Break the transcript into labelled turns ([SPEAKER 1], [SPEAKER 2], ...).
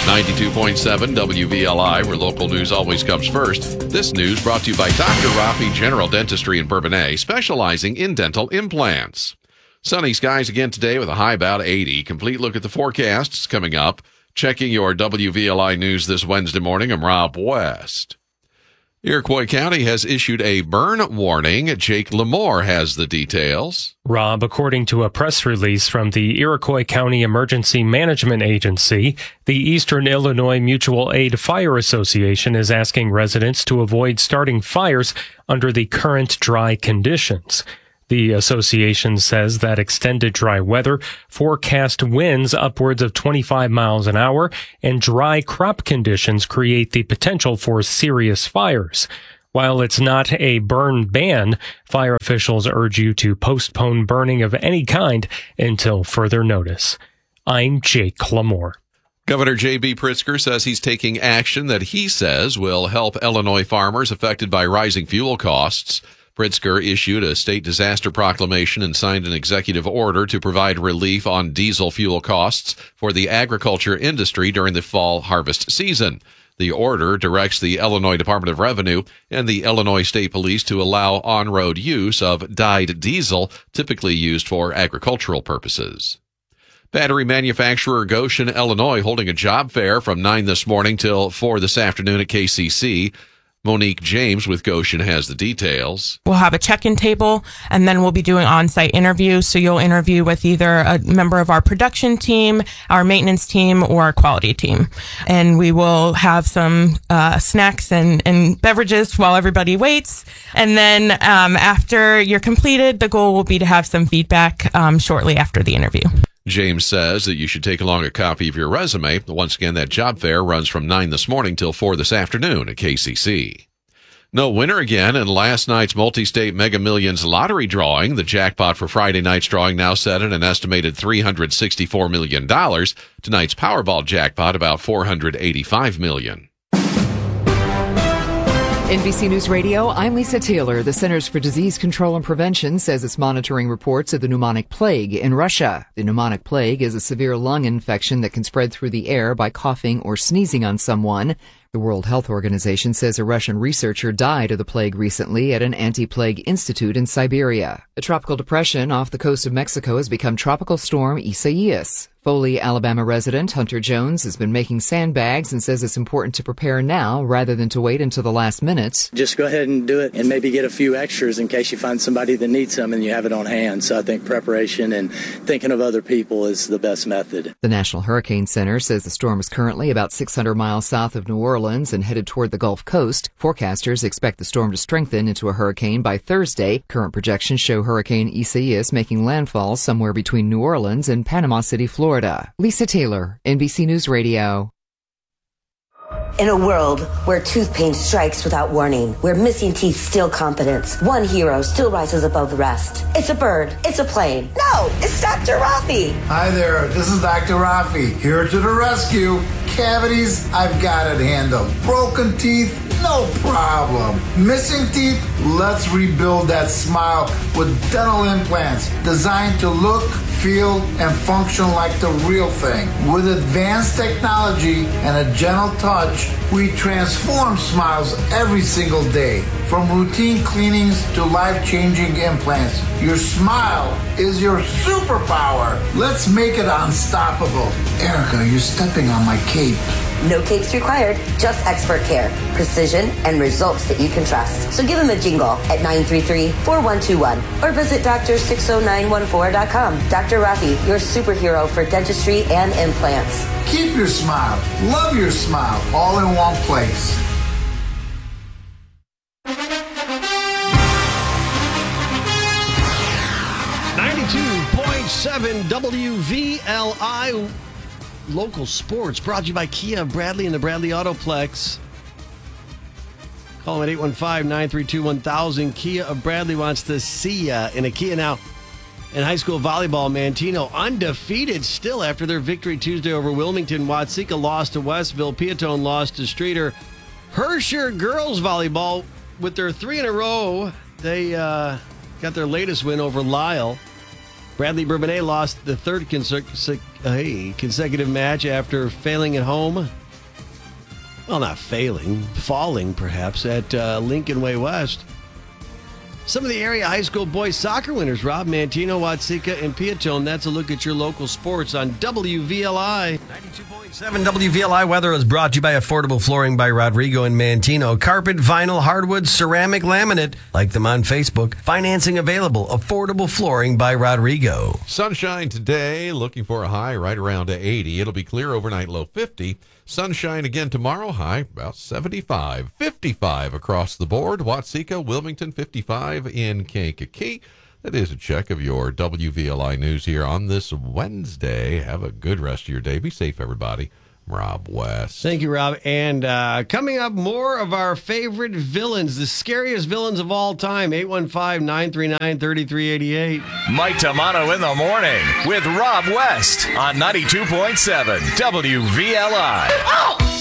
[SPEAKER 1] 92.7 WVLI, where local news always comes first. This news brought to you by Dr. Rafi General Dentistry in Bourbonnais, specializing in dental implants. Sunny skies again today with a high about 80. Complete look at the forecasts coming up. Checking your WVLI news this Wednesday morning, I'm Rob West. Iroquois County has issued a burn warning. Jake Lamore has the details.
[SPEAKER 2] Rob, according to a press release from the Iroquois County Emergency Management Agency, the Eastern Illinois Mutual Aid Fire Association is asking residents to avoid starting fires under the current dry conditions. The association says that extended dry weather, forecast winds upwards of 25 miles an hour, and dry crop conditions create the potential for serious fires. While it's not a burn ban, fire officials urge you to postpone burning of any kind until further notice. I'm Jake Lamore.
[SPEAKER 1] Governor J.B. Pritzker says he's taking action that he says will help Illinois farmers affected by rising fuel costs. Pritzker issued a state disaster proclamation and signed an executive order to provide relief on diesel fuel costs for the agriculture industry during the fall harvest season. The order directs the Illinois Department of Revenue and the Illinois State Police to allow on-road use of dyed diesel, typically used for agricultural purposes. Battery manufacturer Goshen, Illinois, holding a job fair from 9 this morning till 4 this afternoon at KCC. Monique James with Goshen has the details.
[SPEAKER 3] We'll have a check-in table, and then we'll be doing on-site interviews. So you'll interview with either a member of our production team, our maintenance team, or our quality team. And we will have some snacks and beverages while everybody waits. And then after you're completed, the goal will be to have some feedback shortly after the interview.
[SPEAKER 1] James says that you should take along a copy of your resume. Once again, that job fair runs from 9 this morning till 4 this afternoon at KCC. No winner again in last night's multi-state Mega Millions lottery drawing. The jackpot for Friday night's drawing now set at an estimated $364 million. Tonight's Powerball jackpot about $485 million.
[SPEAKER 4] NBC News Radio, I'm Lisa Taylor. The Centers for Disease Control and Prevention says it's monitoring reports of the pneumonic plague in Russia. The pneumonic plague is a severe lung infection that can spread through the air by coughing or sneezing on someone. The World Health Organization says a Russian researcher died of the plague recently at an anti-plague institute in Siberia. A tropical depression off the coast of Mexico has become Tropical Storm Isaias. Foley, Alabama resident Hunter Jones has been making sandbags and says it's important to prepare now rather than to wait until the last minute.
[SPEAKER 5] Just go ahead and do it and maybe get a few extras in case you find somebody that needs some and you have it on hand. So I think preparation and thinking of other people is the best method.
[SPEAKER 4] The National Hurricane Center says the storm is currently about 600 miles south of New Orleans and headed toward the Gulf Coast. Forecasters expect the storm to strengthen into a hurricane by Thursday. Current projections show Hurricane Isaias making landfall somewhere between New Orleans and Panama City, Florida. Lisa Taylor, NBC News Radio.
[SPEAKER 6] In a world where tooth pain strikes without warning, where missing teeth steal confidence, one hero still rises above the rest. It's a bird. It's a plane. No, it's Dr. Rafi.
[SPEAKER 7] Hi there, this is Dr. Rafi, here to the rescue. Cavities, I've got it handled. Broken teeth, no problem. Missing teeth, let's rebuild that smile with dental implants designed to look, feel, and function like the real thing. With advanced technology and a gentle touch, we transform smiles every single day. From routine cleanings to life-changing implants, your smile is your superpower. Let's make it unstoppable. Erica, you're stepping on my cape.
[SPEAKER 6] No capes required, just expert care, precision, and results that you can trust. So give him a jingle at 933-4121 or visit Dr.60914.com. Dr. Rafi, your superhero for dentistry and implants.
[SPEAKER 7] Keep your smile, love your smile, all in one place.
[SPEAKER 8] .7 WVLI Local Sports, brought to you by Kia of Bradley and the Bradley Autoplex. Call them at 815-932-1000. Kia of Bradley wants to see ya in a Kia. Now, in high school volleyball, Mantino undefeated still after their victory Tuesday over Wilmington. Watsika lost to Westville. Piatone lost to Streator. Herscher girls volleyball, with their 3 in a row, they got their latest win over Lyle. Bradley Bourbonnais lost the third a consecutive match after failing at home. Well, not failing, falling perhaps at Lincoln Way West. Some of the area high school boys soccer winners, Rob, Manteno, Watsika, and Piatone. That's a look at your local sports on WVLI. 92.7 WVLI weather is brought to you by Affordable Flooring by Rodrigo and Manteno. Carpet, vinyl, hardwood, ceramic, laminate. Like them on Facebook. Financing available. Affordable Flooring by Rodrigo.
[SPEAKER 1] Sunshine today, looking for a high right around 80. It'll be clear overnight, low 50. Sunshine again tomorrow, high about 75. 55 across the board. Watsika, Wilmington, 55 in Kankakee. That is a check of your WVLI news here on this Wednesday. Have a good rest of your day. Be safe, everybody. I'm Rob West.
[SPEAKER 8] Thank you, Rob. And coming up, more of our favorite villains, the scariest villains of all time. 815-939-3388.
[SPEAKER 9] Mike Tamano in the morning with Rob West on 92.7 WVLI.